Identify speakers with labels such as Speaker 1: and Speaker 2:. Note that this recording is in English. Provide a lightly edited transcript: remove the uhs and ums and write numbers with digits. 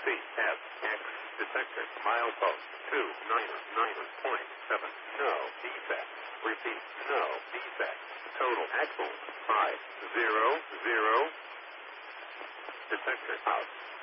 Speaker 1: CSX detector. Milepost 299.7. No defect. Repeat. No defect. Total axle 500. Detector out.